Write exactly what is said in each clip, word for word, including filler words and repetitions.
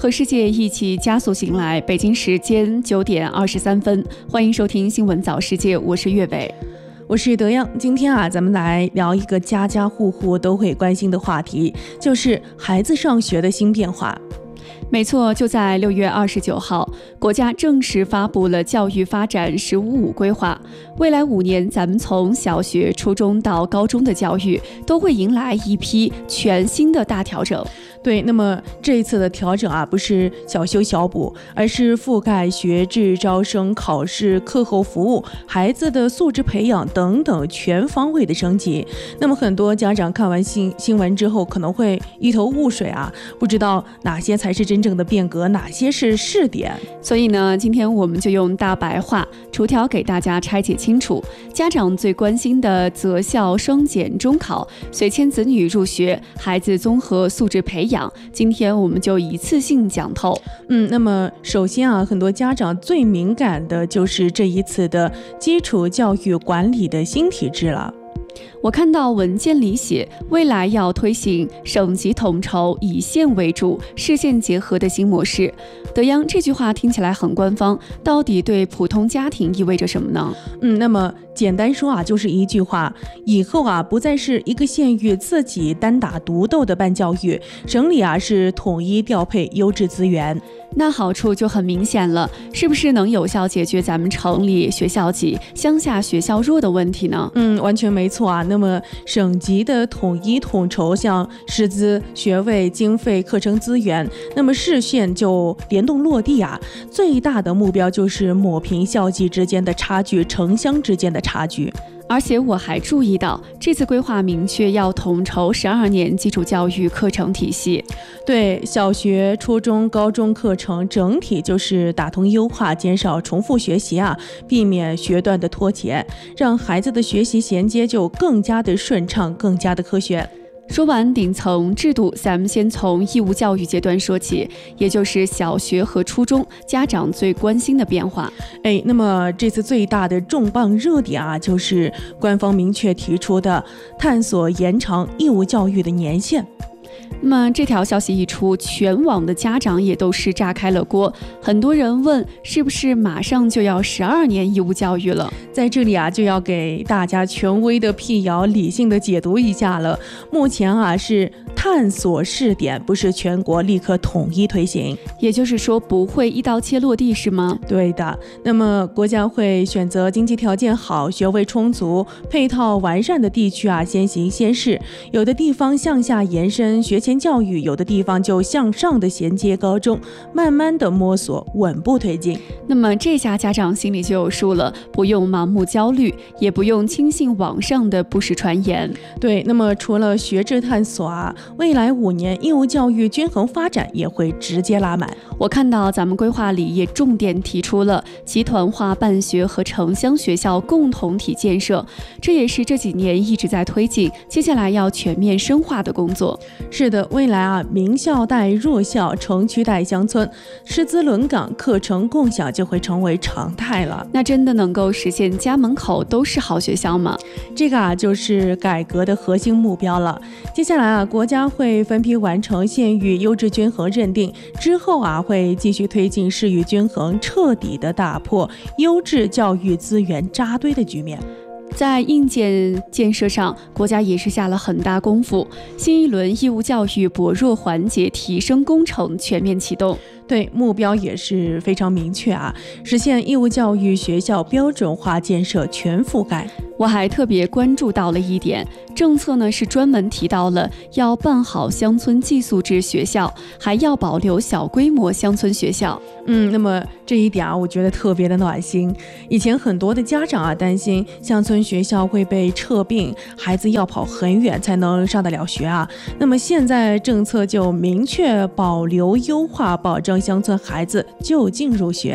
和世界一起加速行来，北京时间九点二十三分，欢迎收听新闻早世界，我是岳伟。 我是德阳，今天啊，咱们来聊一个家家户户都会关心的话题，就是孩子上学的新变化。 没错，就在六月二十九号，国家正式发布了教育发展“十五五”规划。未来五年，咱们从小学、初中到高中的教育都会迎来一批全新的大调整。 对，那么这一次的调整啊，不是小修小补，而是覆盖学制、招生、考试、课后服务、孩子的素质培养等等全方位的升级。那么很多家长看完新新闻之后，可能会一头雾水啊，不知道哪些才是真正的变革，哪些是试点。 所以呢，今天我们就用大白话逐条给大家拆解清楚。家长最关心的择校、双减、中考、随迁子女入学、孩子综合素质培养，今天我们就一次性讲透。 嗯，那么首先啊，很多家长最敏感的就是这一次的基础教育管理的新体制了。 我看到文件里写，未来要推行省级统筹、以县为主、市县结合的新模式。德阳，这句话听起来很官方，到底对普通家庭意味着什么呢？ 嗯，那么简单说啊，就是一句话，以后啊不再是一个县域自己单打独斗的办教育，省里啊是统一调配优质资源。 那好处就很明显了，是不是能有效解决咱们城里学校挤、乡下学校弱的问题呢？ 嗯，完全没错啊。那么省级的统一统筹，像师资、学位、经费、课程资源，那么市县就联动落地啊。最大的目标就是抹平校际之间的差距，城乡之间的差距。 而且我还注意到，这次规划明确要统筹十二年基础教育课程体系。 对，小学、初中、高中课程整体就是打通优化，减少重复学习啊，避免学段的脱节，让孩子的学习衔接就更加的顺畅，更加的科学。 说完顶层制度，咱们先从义务教育阶段说起，也就是小学和初中家长最关心的变化。 哎，那么这次最大的重磅热点啊，就是官方明确提出的探索延长义务教育的年限。 那么这条消息一出，全网的家长也都是炸开了锅，很多人问是不是马上就要十二年义务教育了？ 在这里啊，就要给大家权威的辟谣，理性的解读一下了。目前啊是探索试点，不是全国立刻统一推行， 也就是说不会一刀切落地，是吗？ 对的。那么国家会选择经济条件好、学位充足、配套完善的地区啊，先行先试。有的地方向下延伸学前教育，有的地方就向上的衔接高中，慢慢的摸索，稳步推进。 那么这下家长心里就有数了，不用盲目焦虑，也不用轻信网上的不实传言。 对，那么除了学制探索啊，未来五年义务教育均衡发展也会直接拉满。 我看到咱们规划里也重点提出了集团化办学和城乡学校共同体建设，这也是这几年一直在推进，接下来要全面深化的工作。 是的，未来啊，名校带弱校，城区带乡村，师资轮岗，课程共享就会成为常态了。 那真的能够实现家门口都是好学校吗？ 这个啊，就是改革的核心目标了。接下来啊，国家会分批完成县域优质均衡认定，之后啊，会继续推进市域均衡，彻底的打破优质教育资源扎堆的局面。 在硬件建设上，国家也是下了很大功夫。新一轮义务教育薄弱环节提升工程全面启动。 对，目标也是非常明确啊，实现义务教育学校标准化建设全覆盖。 我还特别关注到了一点，政策呢是专门提到了要办好乡村寄宿制学校，还要保留小规模乡村学校。 嗯，那么这一点啊，我觉得特别的暖心。以前很多的家长啊担心乡村学校会被撤并，孩子要跑很远才能上得了学啊。那么现在政策就明确保留优化，保证乡村孩子就近入学。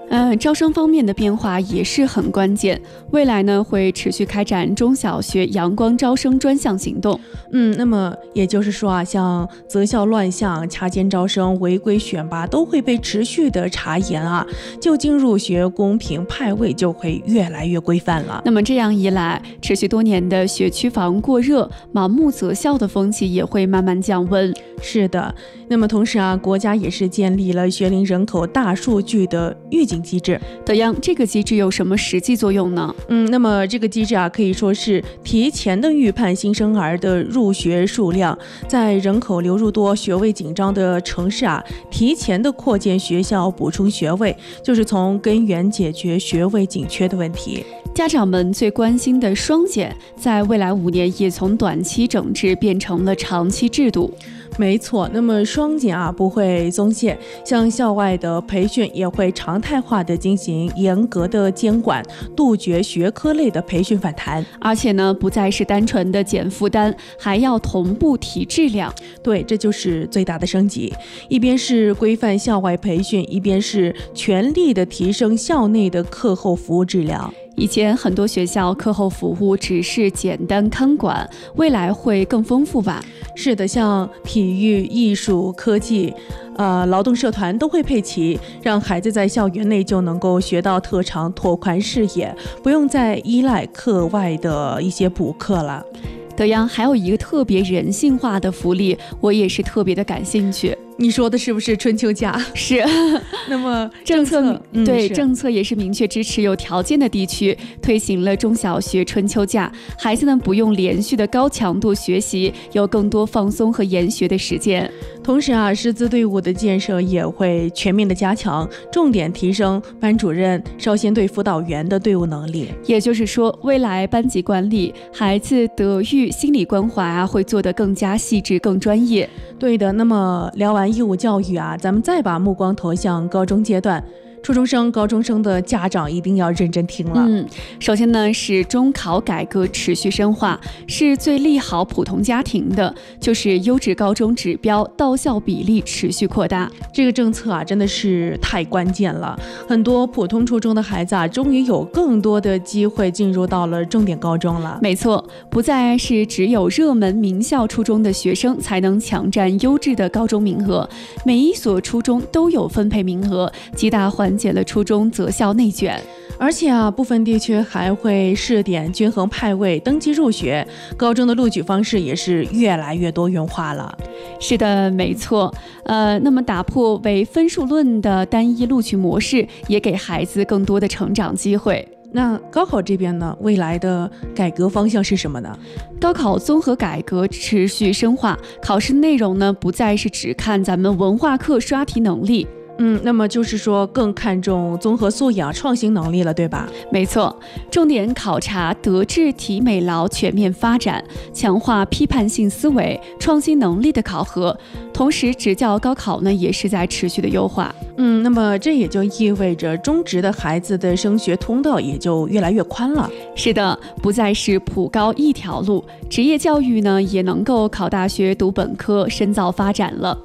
嗯，招生方面的变化也是很关键。未来呢，会持续开展中小学阳光招生专项行动。 嗯，那么也就是说啊，像择校乱象、掐尖招生、违规选拔都会被持续的查严啊，就近入学、公平派位就会越来越规范了。 那么这样一来，持续多年的学区房过热、盲目择校的风气也会慢慢降温。 是的，那么同时啊，国家也是建立了学龄人口大数据的预警机制。 德阳，这个机制有什么实际作用呢？ 嗯，那么这个机制啊，可以说是提前的预判新生儿的入学数量，在人口流入多、学位紧张的城市啊，提前的扩建学校、补充学位，就是从根源解决学位紧缺的问题。 家长们最关心的双减，在未来五年也从短期整治变成了长期制度。 没错，那么双减啊不会松懈，像校外的培训也会常态化的进行严格的监管，杜绝学科类的培训反弹。 而且呢，不再是单纯的减负担，还要同步提质量。 对，这就是最大的升级。一边是规范校外培训，一边是全力的提升校内的课后服务质量。 以前很多学校课后服务只是简单看管，未来会更丰富吧？ 是的，像体育、艺术、科技、呃劳动社团都会配齐，让孩子在校园内就能够学到特长，拓宽视野，不用再依赖课外的一些补课了。 德阳，还有一个特别人性化的福利，我也是特别的感兴趣。 你说的是不是春秋假？ 是。 那么政策， 政策嗯、 对是政策也是明确支持有条件的地区推行了中小学春秋假，孩子们不用连续的高强度学习，有更多放松和研学的时间。 同时啊，师资队伍的建设也会全面的加强，重点提升班主任、少先队辅导员的队伍能力。 也就是说，未来班级管理、孩子德育、心理关怀啊，会做得更加细致、更专业。 对的，那么聊完义务教育啊，咱们再把目光投向高中阶段。初中生、高中生的家长一定要认真听了。 嗯，首先呢是中考改革持续深化，是最利好普通家庭的，就是优质高中指标到校比例持续扩大。 这个政策啊，真的是太关键了。很多普通初中的孩子啊，终于有更多的机会进入到了重点高中了。 没错，不再是只有热门名校初中的学生才能抢占优质的高中名额，每一所初中都有分配名额，极大缓解了初中择校内卷。 而且啊，部分地区还会试点均衡派位登记入学，高中的录取方式也是越来越多元化了。 是的，没错。呃，那么打破为分数论的单一录取模式，也给孩子更多的成长机会。 那高考这边呢，未来的改革方向是什么呢？ 高考综合改革持续深化，考试内容呢不再是只看咱们文化课刷题能力。 嗯，那么就是说更看重综合素养、创新能力了，对吧？ 没错，重点考察德智体美劳全面发展，强化批判性思维、创新能力的考核。同时，职教高考呢也是在持续的优化。 嗯，那么这也就意味着中职的孩子的升学通道也就越来越宽了。 是的，不再是普高一条路，职业教育呢也能够考大学、读本科、深造发展了。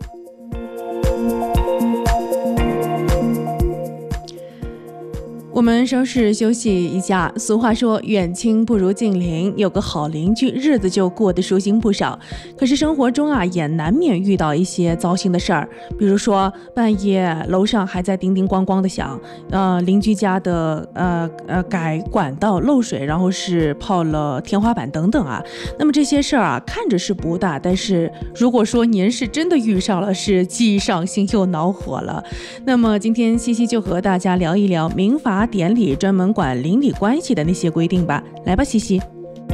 我们稍事休息一下。俗话说远亲不如近邻，有个好邻居，日子就过得舒心不少。可是生活中啊，也难免遇到一些糟心的事儿，比如说半夜楼上还在叮叮咣咣的响，呃，邻居家的呃呃改管道漏水，然后是泡了天花板等等啊。那么这些事儿啊，看着是不大，但是如果说您是真的遇上了，是既伤心又恼火了。那么今天西西就和大家聊一聊民法典里专门管邻里关系的那些规定吧。来吧，西西。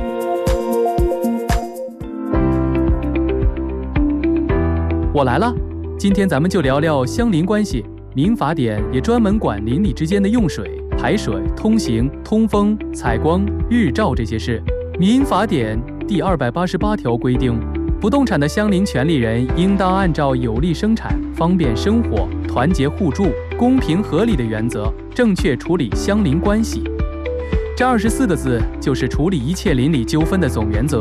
我来了，今天咱们就聊聊乡邻关系。民法典也专门管邻里之间的用水、排水、通行、通风、采光、日照这些事。民法典第二百八十八条规定，不动产的乡邻权利人应当按照有利生产、方便生活、团结互助、公平合理的原则，正确处理乡邻关系。这二十四个字就是处理一切邻里纠纷的总原则。